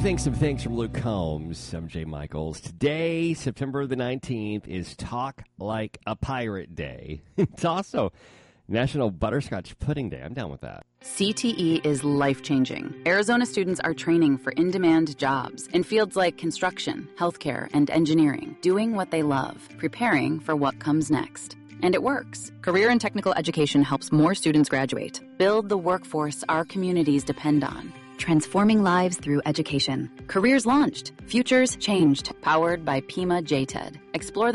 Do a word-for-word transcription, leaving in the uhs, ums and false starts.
think some things from Luke Combs. I'm Jay Michaels. Today, September the nineteenth, is Talk Like a Pirate Day. It's also National Butterscotch Pudding Day. I'm down with that. C T E is life-changing. Arizona students are training for in-demand jobs in fields like construction, healthcare, and engineering, doing what they love, preparing for what comes next. And it works. Career and technical education helps more students graduate. Build the workforce our communities depend on. Transforming lives through education. Careers launched. Futures changed. Powered by Pima J TED. Explore them.